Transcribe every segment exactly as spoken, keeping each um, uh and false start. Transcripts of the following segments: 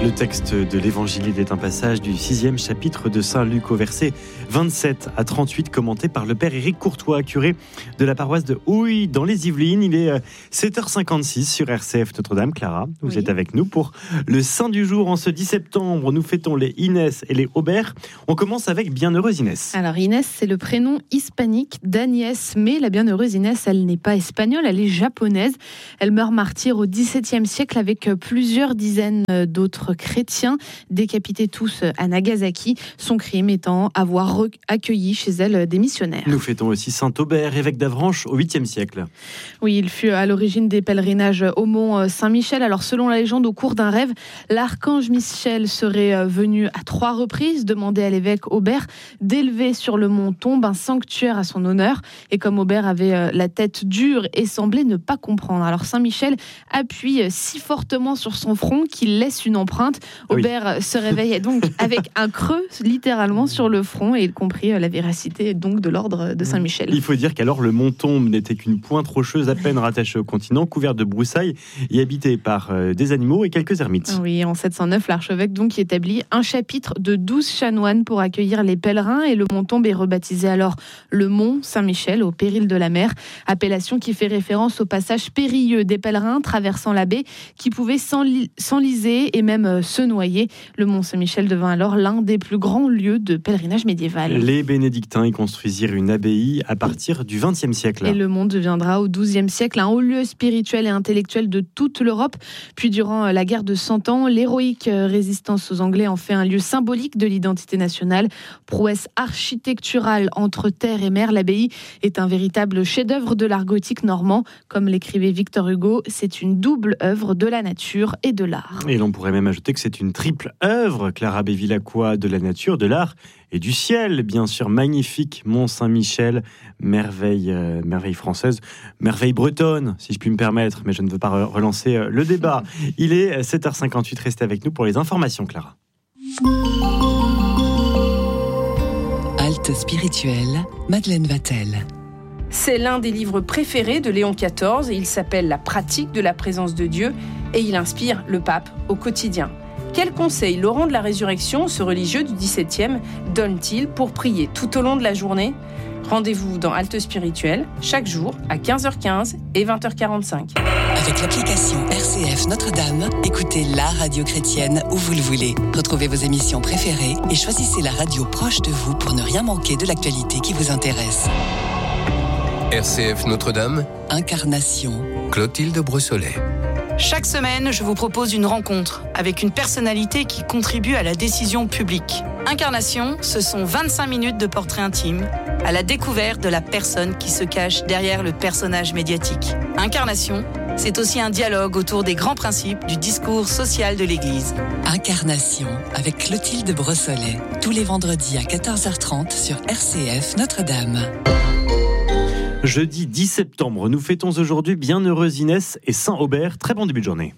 Le texte de l'Évangile est un passage du sixième chapitre de Saint Luc au verset vingt-sept à trente-huit, commenté par le Père Éric Courtois, curé de la paroisse de Houille dans les Yvelines. Il est sept heures cinquante-six sur R C F Notre-Dame. Clara, vous oui. êtes avec nous pour le Saint du jour. En ce dix septembre, nous fêtons les Inès et les Aubert. On commence avec Bienheureuse Inès. Alors Inès, c'est le prénom hispanique d'Agnès, mais la Bienheureuse Inès, elle n'est pas espagnole, elle est japonaise. Elle meurt martyre au dix-septième siècle avec plusieurs dizaines d'autres chrétiens, décapités tous à Nagasaki, son crime étant avoir accueilli chez elle des missionnaires. Nous fêtons aussi Saint Aubert, évêque d'Avranches au huitième siècle. Oui, il fut à l'origine des pèlerinages au mont Saint-Michel. Alors selon la légende, au cours d'un rêve, l'archange Michel serait venu à trois reprises demander à l'évêque Aubert d'élever sur le mont Tombe un sanctuaire à son honneur. Et comme Aubert avait la tête dure et semblait ne pas comprendre, alors Saint-Michel appuie si fortement sur son front qu'il laisse une empreinte. Aubert oui. se réveille donc avec un creux littéralement sur le front et il comprit la véracité donc de l'ordre de Saint-Michel. Il faut dire qu'alors le mont Tombe n'était qu'une pointe rocheuse à peine rattachée au continent, couverte de broussailles et habitée par euh, des animaux et quelques ermites. Oui, en sept cent neuf, l'archevêque donc établit un chapitre de douze chanoines pour accueillir les pèlerins et le mont Tombe est rebaptisé alors le mont Saint-Michel au péril de la mer, appellation qui fait référence au passage périlleux des pèlerins traversant la baie qui pouvaient s'enliser et même se noyer. Le mont Saint-Michel devint alors l'un des plus grands lieux de pèlerinage médiéval. Les bénédictins y construisirent une abbaye à partir du vingtième siècle. Et le mont deviendra au douzième siècle un haut lieu spirituel et intellectuel de toute l'Europe. Puis durant la guerre de Cent Ans, l'héroïque résistance aux Anglais en fait un lieu symbolique de l'identité nationale. Prouesse architecturale entre terre et mer, l'abbaye est un véritable chef-d'œuvre de l'art gothique normand. Comme l'écrivait Victor Hugo, c'est une double œuvre de la nature et de l'art. Et l'on pourrait même ajouter que c'est une triple œuvre, Clara Bevilacqua, de la nature, de l'art et du ciel, bien sûr. Magnifique Mont Saint-Michel, merveille, euh, merveille française, merveille bretonne, si je puis me permettre, mais je ne veux pas relancer euh, le débat. Il est sept heures cinquante-huit, restez avec nous pour les informations, Clara. Halte spirituelle, Madeleine Vatel. C'est l'un des livres préférés de Léon quatorze. Il s'appelle « La pratique de la présence de Dieu » et il inspire le pape au quotidien. Quels conseils Laurent de la Résurrection, ce religieux du dix-septième, donne-t-il pour prier tout au long de la journée ? Rendez-vous dans Halte Spirituelle, chaque jour à quinze heures quinze et vingt heures quarante-cinq. Avec l'application R C F Notre-Dame, écoutez la radio chrétienne où vous le voulez. Retrouvez vos émissions préférées et choisissez la radio proche de vous pour ne rien manquer de l'actualité qui vous intéresse. R C F Notre-Dame, Incarnation, Clotilde Brossolet. Chaque semaine, je vous propose une rencontre avec une personnalité qui contribue à la décision publique. Incarnation, ce sont vingt-cinq minutes de portrait intime à la découverte de la personne qui se cache derrière le personnage médiatique. Incarnation, c'est aussi un dialogue autour des grands principes du discours social de l'Église. Incarnation avec Clotilde Brossolet, tous les vendredis à quatorze heures trente sur R C F Notre-Dame. Jeudi dix septembre, nous fêtons aujourd'hui Bienheureuse Inès et Saint Aubert. Très bon début de journée.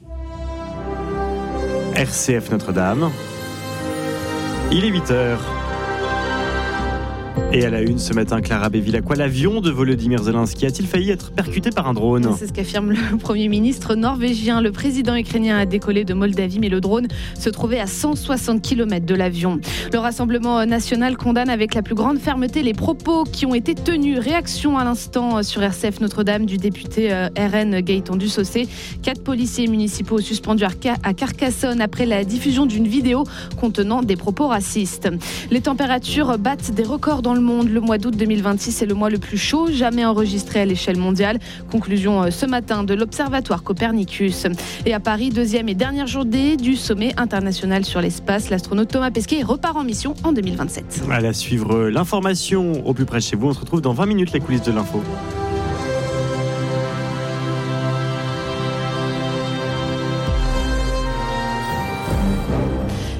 R C F Notre-Dame. Il est huit heures. Et à la une ce matin, Clara Bevilacqua, l'avion de Volodymyr Zelensky a-t-il failli être percuté par un drone ? C'est ce qu'affirme le Premier ministre norvégien. Le président ukrainien a décollé de Moldavie, mais le drone se trouvait à cent soixante kilomètres de l'avion. Le Rassemblement national condamne avec la plus grande fermeté les propos qui ont été tenus. Réaction à l'instant sur R C F Notre-Dame du député R N Gaëtan Dussaucé. Quatre policiers municipaux suspendus à Carcassonne après la diffusion d'une vidéo contenant des propos racistes. Les températures battent des records dans le monde. Le mois d'août deux mille vingt-six est le mois le plus chaud jamais enregistré à l'échelle mondiale. Conclusion ce matin de l'Observatoire Copernicus. Et à Paris, deuxième et dernière journée du sommet international sur l'espace. L'astronaute Thomas Pesquet repart en mission en deux mille vingt-sept. À la suivre l'information au plus près de chez vous. On se retrouve dans vingt minutes, les coulisses de l'info.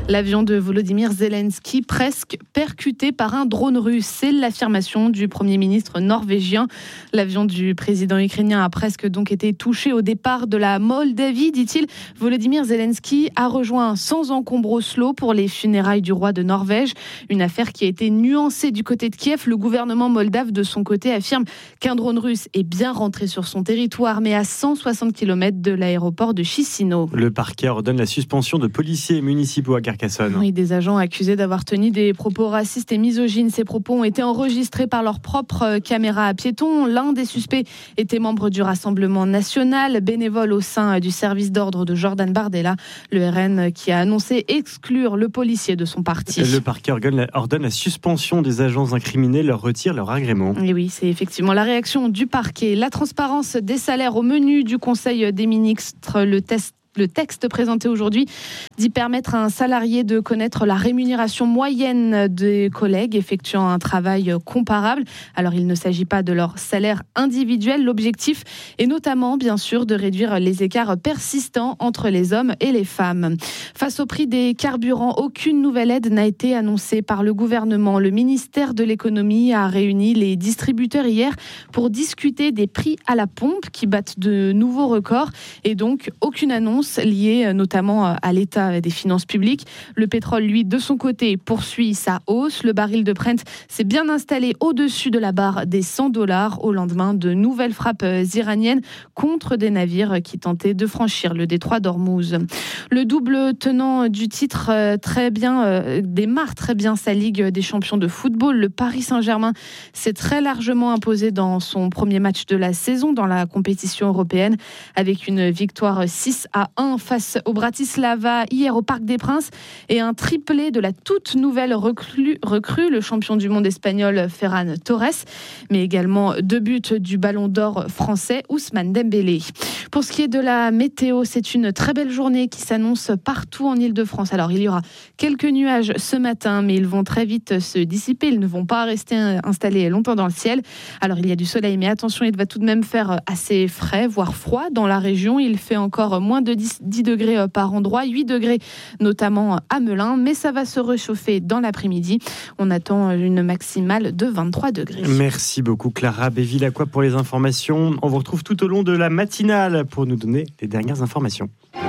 L'avion de Volodymyr Zelensky presque percuté par un drone russe. C'est l'affirmation du Premier ministre norvégien. L'avion du président ukrainien a presque donc été touché au départ de la Moldavie, dit-il. Volodymyr Zelensky a rejoint sans encombre Oslo pour les funérailles du roi de Norvège. Une affaire qui a été nuancée du côté de Kiev. Le gouvernement moldave, de son côté, affirme qu'un drone russe est bien rentré sur son territoire, mais à cent soixante kilomètres de l'aéroport de Chisinau. Le parquet ordonne la suspension de policiers municipaux à Carcassonne. Oui, des agents accusés d'avoir tenu des propos racistes et misogynes. Ces propos ont été enregistrés par leur propre caméra à piétons. L'un des suspects était membre du Rassemblement national, bénévole au sein du service d'ordre de Jordan Bardella, le R N qui a annoncé exclure le policier de son parti. Le parquet ordonne la suspension des agents incriminés, leur retire leur agrément. Et oui, c'est effectivement la réaction du parquet. La transparence des salaires au menu du Conseil des ministres, le test Le texte présenté aujourd'hui dit permettre à un salarié de connaître la rémunération moyenne des collègues effectuant un travail comparable. Alors, il ne s'agit pas de leur salaire individuel. L'objectif est notamment, bien sûr, de réduire les écarts persistants entre les hommes et les femmes. Face au prix des carburants, aucune nouvelle aide n'a été annoncée par le gouvernement. Le ministère de l'économie a réuni les distributeurs hier pour discuter des prix à la pompe qui battent de nouveaux records et donc aucune annonce liée notamment à l'état des finances publiques. Le pétrole, lui, de son côté, poursuit sa hausse. Le baril de Brent s'est bien installé au-dessus de la barre des cent dollars au lendemain de nouvelles frappes iraniennes contre des navires qui tentaient de franchir le détroit d'Ormuz. Le double tenant du titre très bien, euh, démarre très bien sa Ligue des champions de football. Le Paris Saint-Germain s'est très largement imposé dans son premier match de la saison dans la compétition européenne avec une victoire six à un face au Bratislava hier au Parc des Princes et un triplé de la toute nouvelle recrue, recrue le champion du monde espagnol Ferran Torres, mais également deux buts du Ballon d'Or français Ousmane Dembélé. Pour ce qui est de la météo, c'est une très belle journée qui s'annonce partout en Île-de-France. Alors, il y aura quelques nuages ce matin, mais ils vont très vite se dissiper. Ils ne vont pas rester installés longtemps dans le ciel. Alors, il y a du soleil, mais attention, il va tout de même faire assez frais, voire froid dans la région. Il fait encore moins de dix degrés par endroit, huit degrés notamment à Melun, mais ça va se réchauffer dans l'après-midi. On attend une maximale de vingt-trois degrés. Merci beaucoup Clara Béville-Lacroix pour les informations. On vous retrouve tout au long de la matinale pour nous donner les dernières informations.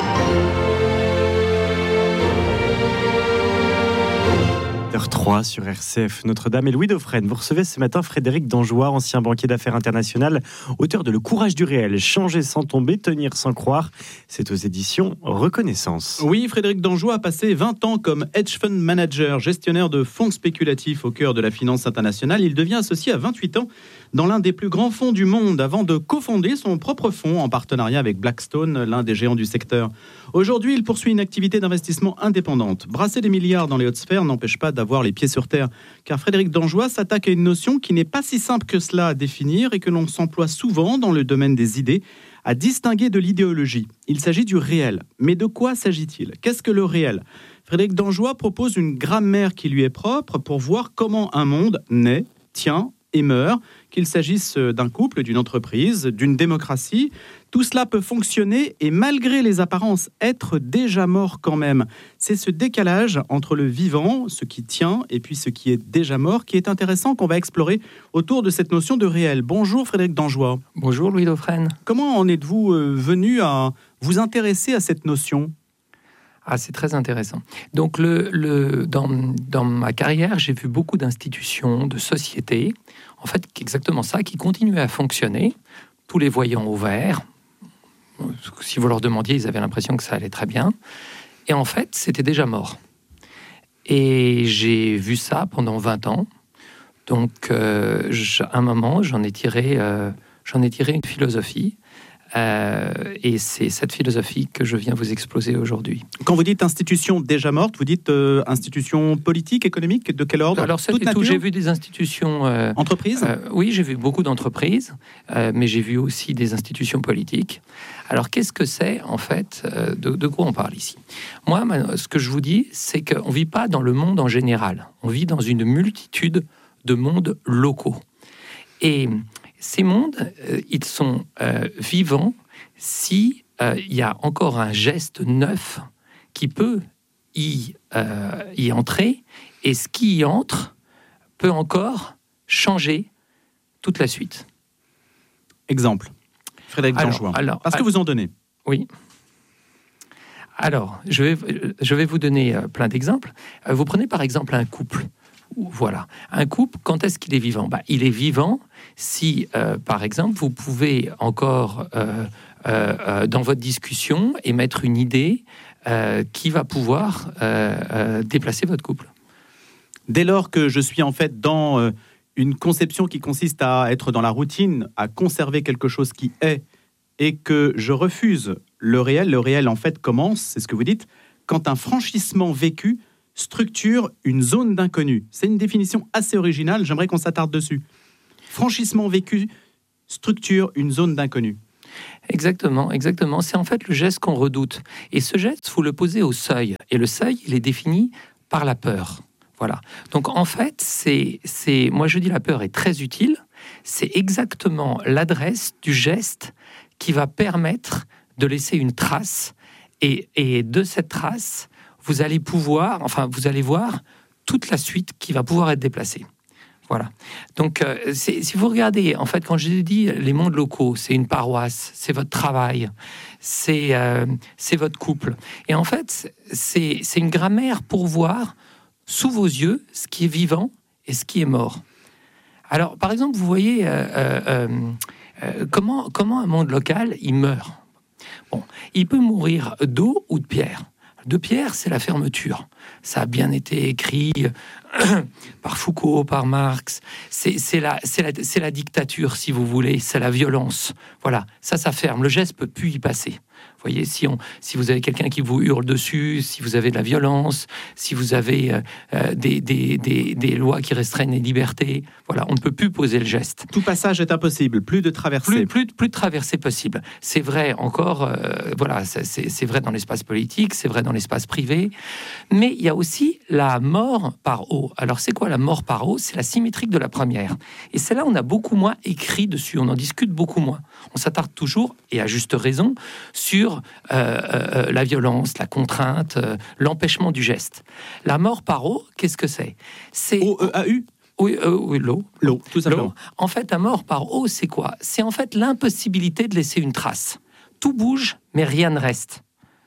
heure trois sur R C F Notre-Dame et Louis Dauphren. Vous recevez ce matin Frédéric Danjois, ancien banquier d'affaires international, auteur de Le courage du réel, changer sans tomber, tenir sans croire. C'est aux éditions Reconnaissance. Oui, Frédéric Danjois a passé vingt ans comme hedge fund manager, gestionnaire de fonds spéculatifs au cœur de la finance internationale. Il devient associé à vingt-huit ans dans l'un des plus grands fonds du monde avant de cofonder son propre fonds en partenariat avec Blackstone, l'un des géants du secteur. Aujourd'hui, il poursuit une activité d'investissement indépendante. Brasser des milliards dans les hautes sphères n'empêche pas d'avoir les pieds sur terre, car Frédéric Danjois s'attaque à une notion qui n'est pas si simple que cela à définir et que l'on s'emploie souvent dans le domaine des idées, à distinguer de l'idéologie. Il s'agit du réel. Mais de quoi s'agit-il ? Qu'est-ce que le réel ? Frédéric Danjois propose une grammaire qui lui est propre pour voir comment un monde naît, tient et meurt, qu'il s'agisse d'un couple, d'une entreprise, d'une démocratie. Tout cela peut fonctionner et malgré les apparences, être déjà mort quand même. C'est ce décalage entre le vivant, ce qui tient, et puis ce qui est déjà mort, qui est intéressant, qu'on va explorer autour de cette notion de réel. Bonjour Frédéric Danjois. Bonjour Louis Dauphren. Comment en êtes-vous venu à vous intéresser à cette notion ? Ah, c'est très intéressant. Donc, le, le, dans, dans ma carrière, j'ai vu beaucoup d'institutions, de sociétés, en fait, exactement ça, qui continuaient à fonctionner, tous les voyants au vert. Si vous leur demandiez, ils avaient l'impression que ça allait très bien. Et en fait, c'était déjà mort. Et j'ai vu ça pendant vingt ans. Donc, euh, à un moment, j'en ai tiré, euh, j'en ai tiré une philosophie. Euh, et c'est cette philosophie que je viens vous exposer aujourd'hui. Quand vous dites institution déjà morte, vous dites euh, institution politique, économique, de quel ordre ? Alors, c'est tout. J'ai vu des institutions... Euh, entreprises euh, Oui, j'ai vu beaucoup d'entreprises, euh, mais j'ai vu aussi des institutions politiques. Alors, qu'est-ce que c'est, en fait, euh, de, de quoi on parle ici ? Moi, ce que je vous dis, c'est qu'on ne vit pas dans le monde en général. On vit dans une multitude de mondes locaux. Et... ces mondes, euh, ils sont euh, vivants si euh, il y a encore un geste neuf qui peut y, euh, y entrer, et ce qui y entre peut encore changer toute la suite. Exemple, Frédéric Dangeois. Alors, Parce que vous en donnez. Oui. Alors, je vais, je vais vous donner plein d'exemples. Vous prenez par exemple un couple. Voilà. Un couple, quand est-ce qu'il est vivant ? Bah, il est vivant si, euh, par exemple, vous pouvez encore, euh, euh, dans votre discussion, émettre une idée euh, qui va pouvoir euh, euh, déplacer votre couple. Dès lors que je suis en fait dans euh, une conception qui consiste à être dans la routine, à conserver quelque chose qui est, et que je refuse le réel, le réel en fait commence, c'est ce que vous dites, quand un franchissement vécu structure une zone d'inconnu. C'est une définition assez originale, j'aimerais qu'on s'attarde dessus. Franchissement vécu structure une zone d'inconnu. Exactement, exactement. C'est en fait le geste qu'on redoute. Et ce geste, il faut le poser au seuil. Et le seuil, il est défini par la peur. Voilà. Donc en fait, c'est, c'est, moi je dis la peur est très utile. C'est exactement l'adresse du geste qui va permettre de laisser une trace. Et, et de cette trace, vous allez pouvoir, enfin, vous allez voir toute la suite qui va pouvoir être déplacée. Voilà. Donc, euh, c'est, si vous regardez, en fait, quand je dis les mondes locaux, c'est une paroisse, c'est votre travail, c'est, euh, c'est votre couple. Et en fait, c'est, c'est une grammaire pour voir sous vos yeux ce qui est vivant et ce qui est mort. Alors, par exemple, vous voyez euh, euh, euh, comment, comment un monde local, il meurt. Bon, il peut mourir d'eau ou de pierre. De pierre, c'est la fermeture. Ça a bien été écrit par Foucault, par Marx. C'est, c'est, la, c'est, la, c'est la dictature, si vous voulez. C'est la violence. Voilà, ça, ça ferme. Le geste peut plus y passer. Vous voyez, si, on, si vous avez quelqu'un qui vous hurle dessus, si vous avez de la violence, si vous avez euh, des, des, des, des lois qui restreignent les libertés, voilà, on ne peut plus poser le geste. Tout passage est impossible, plus de traversée. Plus, plus, plus de traversée possible. C'est vrai encore, euh, voilà, c'est, c'est, c'est vrai dans l'espace politique, c'est vrai dans l'espace privé, mais il y a aussi la mort par eau. Alors c'est quoi la mort par eau ? C'est la symétrique de la première. Et celle-là, on a beaucoup moins écrit dessus, on en discute beaucoup moins. On s'attarde toujours, et à juste raison, sur euh, euh, la violence, la contrainte, euh, l'empêchement du geste. La mort par eau, qu'est-ce que c'est ? C'est O E A U ? Oui, euh, oui, l'eau. L'eau, tout simplement. L'eau. En fait, la mort par eau, c'est quoi ? C'est en fait l'impossibilité de laisser une trace. Tout bouge, mais rien ne reste.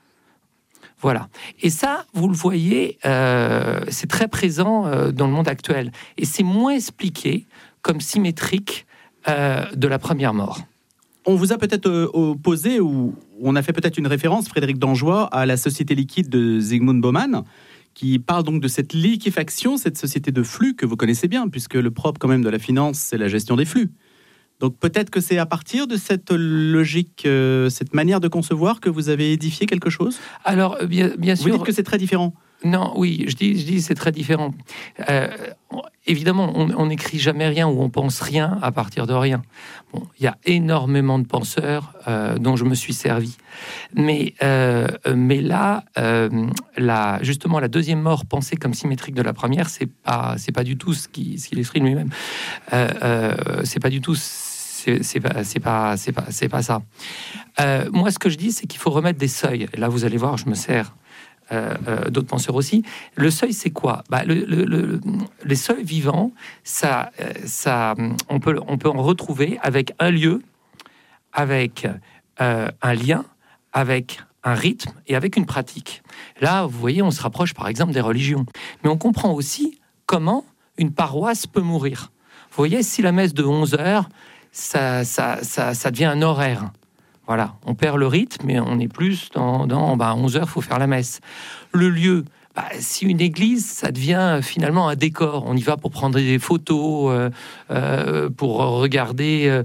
Voilà. Et ça, vous le voyez, euh, c'est très présent euh, dans le monde actuel. Et c'est moins expliqué comme symétrique euh, de la première mort. On vous a peut-être euh, opposé, ou on a fait peut-être une référence, Frédéric Dangeois, à la société liquide de Zygmunt Bauman, qui parle donc de cette liquéfaction, cette société de flux que vous connaissez bien, puisque le propre quand même de la finance, c'est la gestion des flux. Donc peut-être que c'est à partir de cette logique, euh, cette manière de concevoir que vous avez édifié quelque chose ? Alors, bien, bien sûr... Vous dites que c'est très différent ? Non, oui, je dis, je dis c'est très différent. Euh, évidemment, on n'écrit jamais rien ou on pense rien à partir de rien. Bon, il y a énormément de penseurs euh, dont je me suis servi. Mais, euh, mais là, euh, la, justement, la deuxième mort pensée comme symétrique de la première, c'est pas, c'est pas du tout ce qu'il ce qu'il exprime lui-même. Euh, euh, c'est pas du tout... C'est, c'est pas, c'est pas, c'est pas, c'est pas ça. Euh, moi, ce que je dis, c'est qu'il faut remettre des seuils. Et là, vous allez voir, je me sers euh, euh, d'autres penseurs aussi. Le seuil, c'est quoi ? Bah, le, le, le, les seuils vivants, ça, ça, on peut, on peut en retrouver avec un lieu, avec euh, un lien, avec un rythme et avec une pratique. Là, vous voyez, on se rapproche, par exemple, des religions. Mais on comprend aussi comment une paroisse peut mourir. Vous voyez, si la messe de onze heures, Ça, ça, ça, ça devient un horaire. Voilà, on perd le rythme, mais on est plus dans, dans bah, onze heures, il faut faire la messe. Le lieu, bah, si une église, ça devient finalement un décor. On y va pour prendre des photos, euh, euh, pour regarder euh,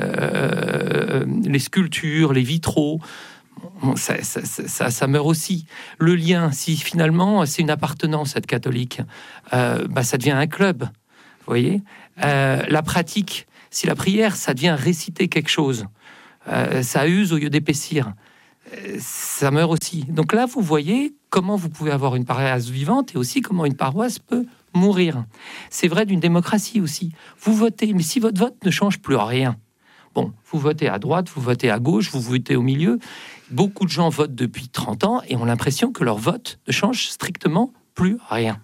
euh, les sculptures, les vitraux. Bon, ça, ça, ça, ça meurt aussi. Le lien, si finalement c'est une appartenance, être catholique, euh, bah, ça devient un club. Vous voyez, euh, la pratique. Si la prière, ça devient réciter quelque chose, euh, ça use au lieu d'épaissir, euh, ça meurt aussi. Donc là, vous voyez comment vous pouvez avoir une paroisse vivante et aussi comment une paroisse peut mourir. C'est vrai d'une démocratie aussi. Vous votez, mais si votre vote ne change plus rien, bon, vous votez à droite, vous votez à gauche, vous votez au milieu, beaucoup de gens votent depuis trente ans et ont l'impression que leur vote ne change strictement plus rien.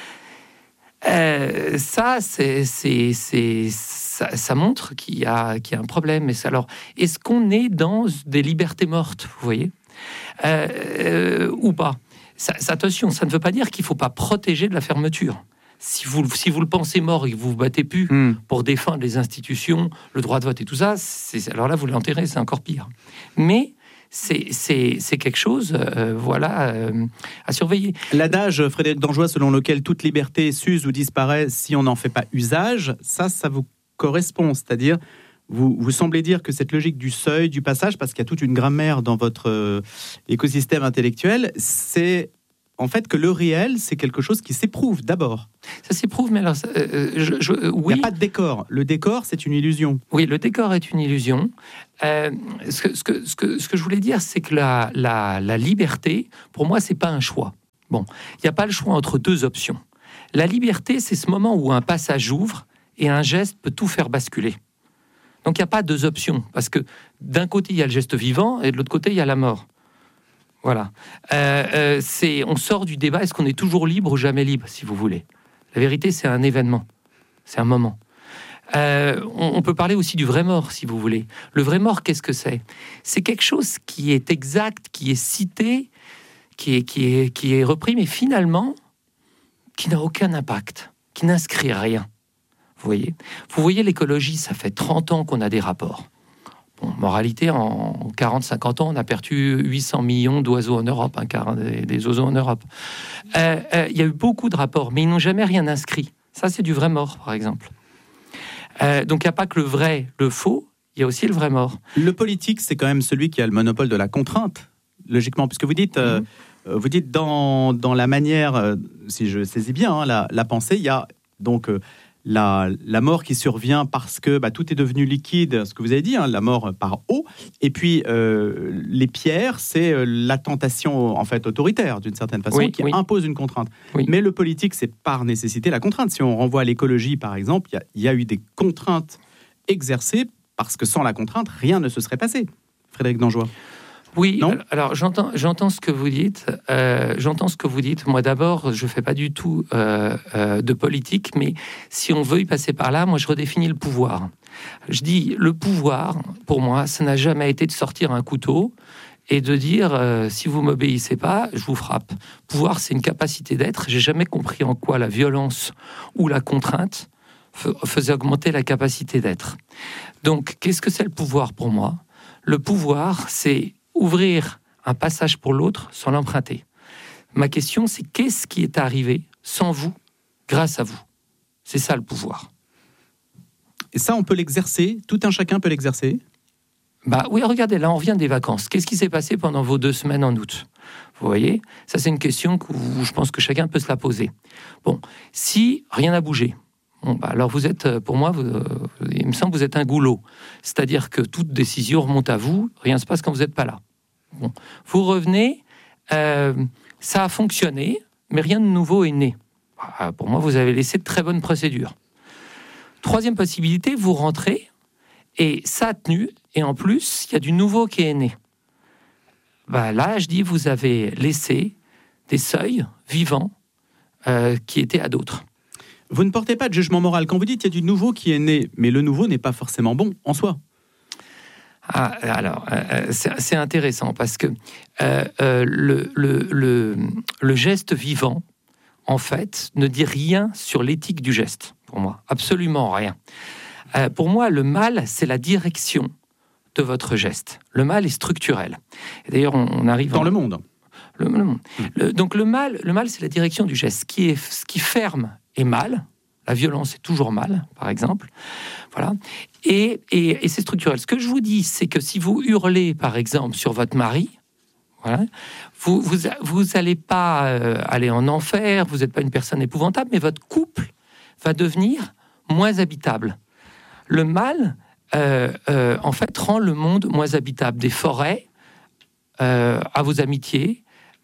Euh, ça, c'est, c'est, c'est, ça, ça montre qu'il y a, qu'il y a un problème. Et ça, alors, est-ce qu'on est dans des libertés mortes, vous voyez, euh, euh, ou pas? Ça, ça, attention, ça ne veut pas dire qu'il ne faut pas protéger de la fermeture. Si vous, si vous le pensez mort et que vous vous battez plus mmh. pour défendre les institutions, le droit de vote et tout ça, c'est, alors là, vous l'enterrez, c'est encore pire. Mais c'est, c'est, c'est quelque chose euh, voilà, euh, à surveiller. L'adage, Frédéric Dangeois, selon lequel toute liberté s'use ou disparaît si on n'en fait pas usage, ça, ça vous correspond. C'est-à-dire, vous, vous semblez dire que cette logique du seuil, du passage, parce qu'il y a toute une grammaire dans votre euh, écosystème intellectuel, c'est en fait que le réel, c'est quelque chose qui s'éprouve d'abord. Ça s'éprouve, mais alors, euh, je, je, euh, oui. Il n'y a pas de décor. Le décor, c'est une illusion. Oui, le décor est une illusion. Euh, ce, que, ce, que, ce, que, ce que je voulais dire, c'est que la, la, la liberté, pour moi, c'est pas un choix. Bon, il n'y a pas le choix entre deux options. La liberté, c'est ce moment où un passage ouvre et un geste peut tout faire basculer. Donc, il n'y a pas deux options, parce que d'un côté, il y a le geste vivant et de l'autre côté, il y a la mort. Voilà. Euh, euh, c'est, on sort du débat, est-ce qu'on est toujours libre ou jamais libre, si vous voulez. La vérité, c'est un événement. C'est un moment. Euh, on, on peut parler aussi du vrai mort, si vous voulez. Le vrai mort, qu'est-ce que c'est ? C'est quelque chose qui est exact, qui est cité, qui est, qui est, qui est repris, mais finalement, qui n'a aucun impact, qui n'inscrit rien. Vous voyez ? Vous voyez, l'écologie, ça fait trente ans qu'on a des rapports. Bon, moralité, en quarante à cinquante ans, on a perdu huit cents millions d'oiseaux en Europe, hein, des, des oiseaux en Europe. Euh, euh, il y a eu beaucoup de rapports, mais ils n'ont jamais rien inscrit. Ça, c'est du vrai mort, par exemple. Euh, donc, il n'y a pas que le vrai, le faux, il y a aussi le vrai mort. Le politique, c'est quand même celui qui a le monopole de la contrainte, logiquement, puisque vous dites, euh, mmh. vous dites dans, dans la manière, euh, si je saisis bien, hein, la, la pensée, il y a donc... Euh, La, la mort qui survient parce que bah, tout est devenu liquide, ce que vous avez dit, hein, la mort par eau. Et puis, euh, les pierres, c'est euh, la tentation en fait, autoritaire, d'une certaine façon, oui, qui oui. impose une contrainte. Oui. Mais le politique, c'est par nécessité la contrainte. Si on renvoie à l'écologie, par exemple, il y, y a eu des contraintes exercées parce que sans la contrainte, rien ne se serait passé. Frédéric Dangeois. Oui, non alors j'entends, j'entends ce que vous dites. Euh, j'entends ce que vous dites. Moi, d'abord, je ne fais pas du tout euh, euh, de politique, mais si on veut y passer par là, moi, je redéfinis le pouvoir. Je dis, le pouvoir, pour moi, ça n'a jamais été de sortir un couteau et de dire, euh, si vous ne m'obéissez pas, je vous frappe. Pouvoir, c'est une capacité d'être. J'ai jamais compris en quoi la violence ou la contrainte faisait augmenter la capacité d'être. Donc, qu'est-ce que c'est le pouvoir pour moi ? Le pouvoir, c'est ouvrir un passage pour l'autre sans l'emprunter. Ma question, c'est qu'est-ce qui est arrivé sans vous, grâce à vous ? C'est ça le pouvoir. Et ça, on peut l'exercer ? Tout un chacun peut l'exercer ? Bah oui, regardez, là, on revient des vacances. Qu'est-ce qui s'est passé pendant vos deux semaines en août ? Vous voyez ? Ça, c'est une question où je pense que chacun peut se la poser. Bon, si rien n'a bougé, bon, bah, alors vous êtes, pour moi, vous, euh, il me semble que vous êtes un goulot. C'est-à-dire que toute décision remonte à vous, rien ne se passe quand vous n'êtes pas là. Bon. Vous revenez, euh, ça a fonctionné, mais rien de nouveau est né. Bah, pour moi, vous avez laissé de très bonnes procédures. Troisième possibilité, vous rentrez, et ça a tenu, et en plus, il y a du nouveau qui est né. Bah, là, je dis, vous avez laissé des seuils vivants euh, qui étaient à d'autres. Vous ne portez pas de jugement moral. Quand vous dites qu'il y a du nouveau qui est né, mais le nouveau n'est pas forcément bon en soi. Ah, alors, euh, c'est, c'est intéressant parce que euh, euh, le, le, le, le geste vivant, en fait, ne dit rien sur l'éthique du geste, pour moi. Absolument rien. Euh, pour moi, le mal, c'est la direction de votre geste. Le mal est structurel. Et d'ailleurs, on, on arrive... Dans en... le monde. Le, le monde. Mmh. Le, donc, le mal, le mal, c'est la direction du geste. Ce qui, est, ce qui ferme est mal. La violence est toujours mal, par exemple. Voilà. Et, et, et c'est structurel. Ce que je vous dis, c'est que si vous hurlez, par exemple, sur votre mari, voilà, vous vous, vous allez pas euh, aller en enfer, vous n'êtes pas une personne épouvantable, mais votre couple va devenir moins habitable. Le mal, euh, euh, en fait, rend le monde moins habitable. Des forêts, euh, à vos amitiés,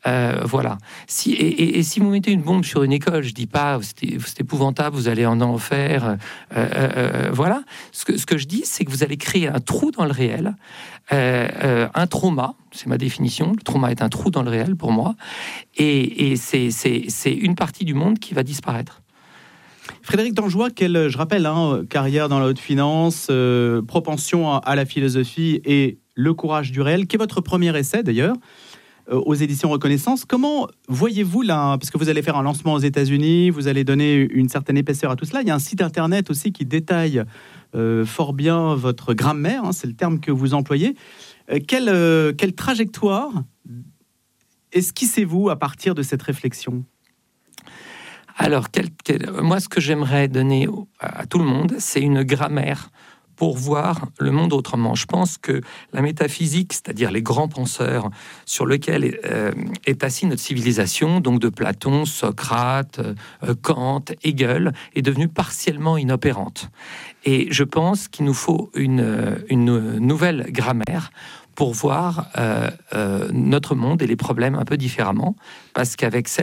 Euh, voilà. Si, et, et, et si vous mettez une bombe sur une école, je dis pas c'est, c'est épouvantable, vous allez en enfer. Euh, euh, voilà. Ce que, ce que je dis, c'est que vous allez créer un trou dans le réel, euh, euh, un trauma. C'est ma définition. Le trauma est un trou dans le réel pour moi, et, et c'est, c'est, c'est une partie du monde qui va disparaître. Frédéric Dangeois, quelle, je rappelle, hein, carrière dans la haute finance, euh, propension à, à la philosophie et le courage du réel, qui est votre premier essai d'ailleurs, euh, aux éditions Reconnaissance. Comment voyez-vous là, parce que vous allez faire un lancement aux États-Unis, vous allez donner une certaine épaisseur à tout cela. Il y a un site internet aussi qui détaille euh, fort bien votre grammaire, hein, c'est le terme que vous employez. Euh, quelle, euh, quelle trajectoire esquissez-vous à partir de cette réflexion ? Alors, quel, quel, moi, ce que j'aimerais donner à, à tout le monde, c'est une grammaire pour voir le monde autrement. Je pense que la métaphysique, c'est-à-dire les grands penseurs sur lesquels euh, est assise notre civilisation, donc de Platon, Socrate, euh, Kant, Hegel, est devenue partiellement inopérante. Et je pense qu'il nous faut une, une nouvelle grammaire pour voir euh, euh, notre monde et les problèmes un peu différemment, parce qu'avec celle